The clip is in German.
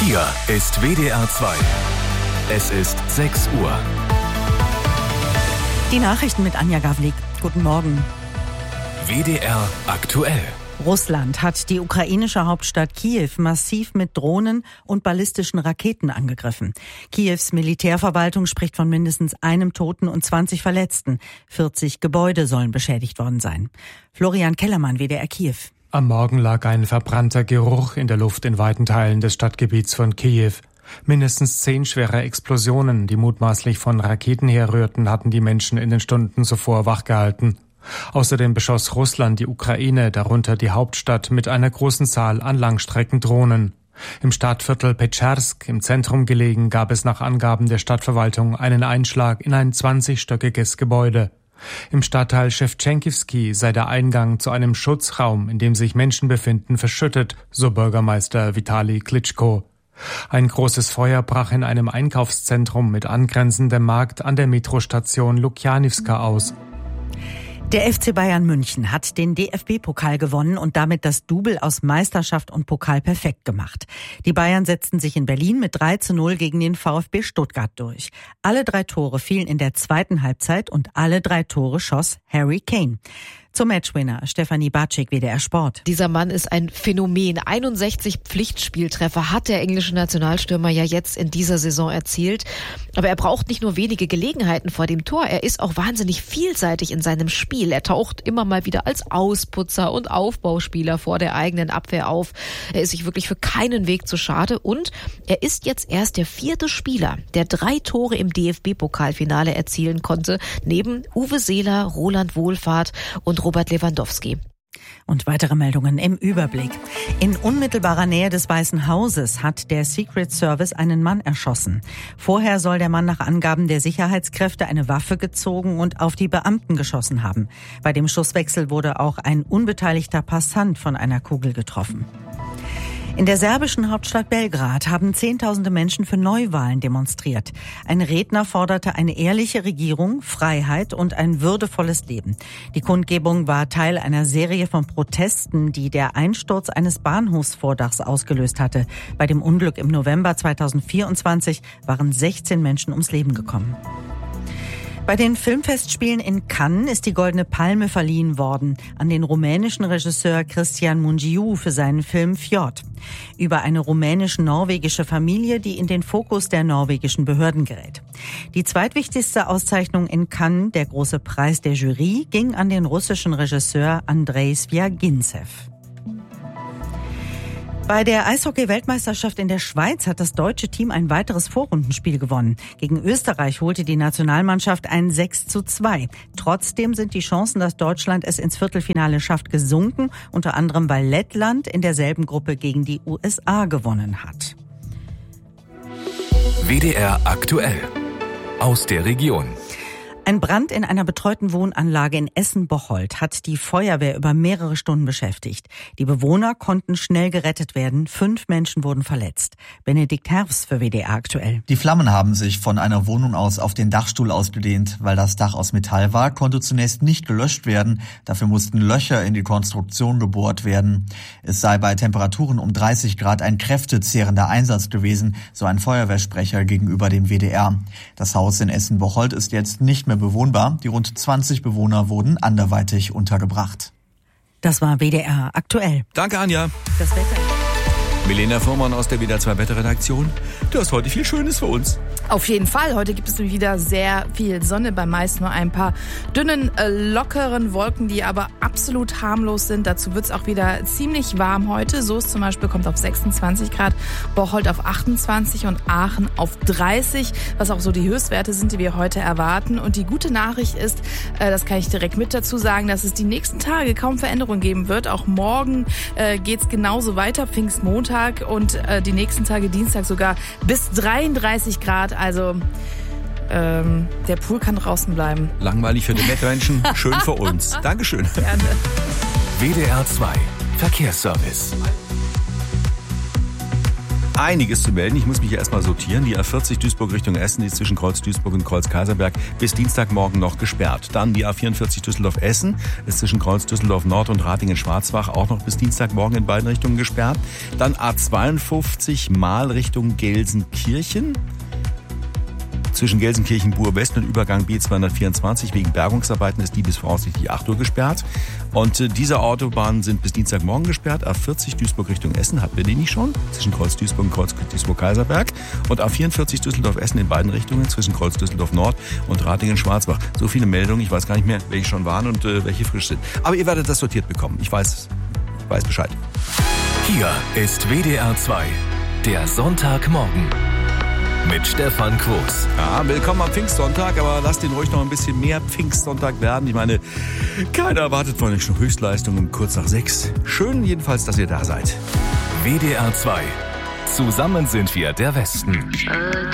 Hier ist WDR 2. Es ist 6 Uhr. Die Nachrichten mit Anja Gawlik. Guten Morgen. WDR aktuell. Russland hat die ukrainische Hauptstadt Kiew massiv mit Drohnen und ballistischen Raketen angegriffen. Kiews Militärverwaltung spricht von mindestens einem Toten und 20 Verletzten. 40 Gebäude sollen beschädigt worden sein. Florian Kellermann, WDR Kiew. Am Morgen lag ein verbrannter Geruch in der Luft in weiten Teilen des Stadtgebiets von Kiew. Mindestens 10 schwere Explosionen, die mutmaßlich von Raketen herrührten, hatten die Menschen in den Stunden zuvor wachgehalten. Außerdem beschoss Russland die Ukraine, darunter die Hauptstadt, mit einer großen Zahl an Langstreckendrohnen. Im Stadtviertel Petschersk, im Zentrum gelegen, gab es nach Angaben der Stadtverwaltung einen Einschlag in ein 20-stöckiges Gebäude. Im Stadtteil Schewtschenkowski sei der Eingang zu einem Schutzraum, in dem sich Menschen befinden, verschüttet, so Bürgermeister Vitali Klitschko. Ein großes Feuer brach in einem Einkaufszentrum mit angrenzendem Markt an der Metrostation Lukjanivska aus. Der FC Bayern München hat den DFB-Pokal gewonnen und damit das Double aus Meisterschaft und Pokal perfekt gemacht. Die Bayern setzten sich in Berlin mit 3:0 gegen den VfB Stuttgart durch. Alle 3 Tore fielen in der zweiten Halbzeit und alle 3 Tore schoss Harry Kane. Zum Matchwinner Stefanie Batschik, WDR Sport. Dieser Mann ist ein Phänomen. 61 Pflichtspieltreffer hat der englische Nationalstürmer ja jetzt in dieser Saison erzielt. Aber er braucht nicht nur wenige Gelegenheiten vor dem Tor. Er ist auch wahnsinnig vielseitig in seinem Spiel. Er taucht immer mal wieder als Ausputzer und Aufbauspieler vor der eigenen Abwehr auf. Er ist sich wirklich für keinen Weg zu schade. Und er ist jetzt erst der 4. Spieler, der 3 Tore im DFB-Pokalfinale erzielen konnte. Neben Uwe Seeler, Roland Wohlfahrt und Robert Lewandowski. Und weitere Meldungen im Überblick. In unmittelbarer Nähe des Weißen Hauses hat der Secret Service einen Mann erschossen. Vorher soll der Mann nach Angaben der Sicherheitskräfte eine Waffe gezogen und auf die Beamten geschossen haben. Bei dem Schusswechsel wurde auch ein unbeteiligter Passant von einer Kugel getroffen. In der serbischen Hauptstadt Belgrad haben Zehntausende Menschen für Neuwahlen demonstriert. Ein Redner forderte eine ehrliche Regierung, Freiheit und ein würdevolles Leben. Die Kundgebung war Teil einer Serie von Protesten, die der Einsturz eines Bahnhofsvordachs ausgelöst hatte. Bei dem Unglück im November 2024 waren 16 Menschen ums Leben gekommen. Bei den Filmfestspielen in Cannes ist die Goldene Palme verliehen worden an den rumänischen Regisseur Cristian Mungiu für seinen Film Fjord. Über eine rumänisch-norwegische Familie, die in den Fokus der norwegischen Behörden gerät. Die zweitwichtigste Auszeichnung in Cannes, der Große Preis der Jury, ging an den russischen Regisseur Andrei Svyagintsev. Bei der Eishockey-Weltmeisterschaft in der Schweiz hat das deutsche Team ein weiteres Vorrundenspiel gewonnen. Gegen Österreich holte die Nationalmannschaft ein 6:2. Trotzdem sind die Chancen, dass Deutschland es ins Viertelfinale schafft, gesunken, unter anderem weil Lettland in derselben Gruppe gegen die USA gewonnen hat. WDR aktuell. Aus der Region. Ein Brand in einer betreuten Wohnanlage in Essen-Bocholt hat die Feuerwehr über mehrere Stunden beschäftigt. Die Bewohner konnten schnell gerettet werden. 5 Menschen wurden verletzt. Benedikt Herfs für WDR aktuell. Die Flammen haben sich von einer Wohnung aus auf den Dachstuhl ausgedehnt. Weil das Dach aus Metall war, konnte zunächst nicht gelöscht werden. Dafür mussten Löcher in die Konstruktion gebohrt werden. Es sei bei Temperaturen um 30 Grad ein kräftezehrender Einsatz gewesen, so ein Feuerwehrsprecher gegenüber dem WDR. Das Haus in Essen-Bocholt ist jetzt nicht mehr bewohnbar. Die rund 20 Bewohner wurden anderweitig untergebracht. Das war WDR aktuell. Danke, Anja. Das Wetter. Milena Fuhrmann aus der WDR 2 Wetterredaktion. Du hast heute viel Schönes für uns. Auf jeden Fall. Heute gibt es wieder sehr viel Sonne, bei meist nur ein paar dünnen, lockeren Wolken, die aber absolut harmlos sind. Dazu wird es auch wieder ziemlich warm heute. Soest zum Beispiel kommt auf 26 Grad, Bocholt auf 28 und Aachen auf 30, was auch so die Höchstwerte sind, die wir heute erwarten. Und die gute Nachricht ist, das kann ich direkt mit dazu sagen, dass es die nächsten Tage kaum Veränderungen geben wird. Auch morgen geht es genauso weiter, Pfingstmontag und die nächsten Tage, Dienstag sogar bis 33 Grad. Also der Pool kann draußen bleiben. Langweilig für die Wettmenschen, schön für uns. Dankeschön. Gerne. WDR 2 Verkehrsservice. einiges zu melden. Ich muss mich hier erstmal sortieren. Die A40 Duisburg Richtung Essen ist zwischen Kreuz Duisburg und Kreuz Kaiserberg bis Dienstagmorgen noch gesperrt. Dann die A44 Düsseldorf Essen ist zwischen Kreuz Düsseldorf Nord und Ratingen-Schwarzbach auch noch bis Dienstagmorgen in beiden Richtungen gesperrt. Dann A52 Mal Richtung Gelsenkirchen. Zwischen Gelsenkirchen-Buhr-West und Übergang B224 wegen Bergungsarbeiten ist die bis voraussichtlich 8 Uhr gesperrt. Und diese Autobahnen sind bis Dienstagmorgen gesperrt. A40 Duisburg Richtung Essen, hatten wir den nicht schon? Zwischen Kreuz Duisburg und Kreuz Duisburg-Kaiserberg. Und A44 Düsseldorf-Essen in beiden Richtungen zwischen Kreuz Düsseldorf-Nord und Ratingen-Schwarzbach. So viele Meldungen, ich weiß gar nicht mehr, welche schon waren und welche frisch sind. Aber ihr werdet das sortiert bekommen. Ich weiß Bescheid. Hier ist WDR 2, der Sonntagmorgen. Mit Stefan Quos. Ja, willkommen am Pfingstsonntag, aber lasst ihn ruhig noch ein bisschen mehr Pfingstsonntag werden. Ich meine, keiner erwartet von euch schon Höchstleistung um kurz nach 6. Schön jedenfalls, dass ihr da seid. WDR 2. Zusammen sind wir der Westen.